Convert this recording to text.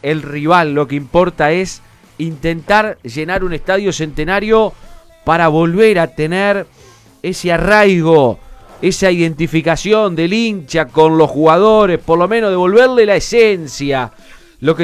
el rival, lo que importa es intentar llenar un estadio centenario para volver a tener ese arraigo, esa identificación del hincha con los jugadores, por lo menos devolverle la esencia